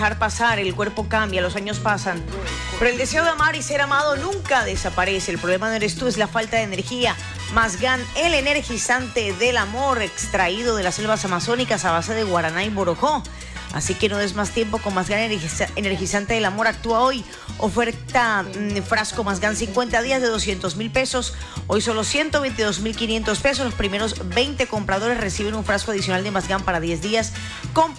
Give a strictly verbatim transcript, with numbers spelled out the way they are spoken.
dejar pasar, el cuerpo cambia, los años pasan, pero el deseo de amar y ser amado nunca desaparece. El problema no eres tú, es la falta de energía. Masgan, el energizante del amor, extraído de las selvas amazónicas a base de guaraná y borojó. Así que no des más tiempo con Masgan, energizante del amor. Actúa hoy. Oferta mmm, frasco Masgan cincuenta días de doscientos mil pesos. Hoy solo ciento veintidós mil quinientos pesos. Los primeros veinte compradores reciben un frasco adicional de Masgan para diez días. Con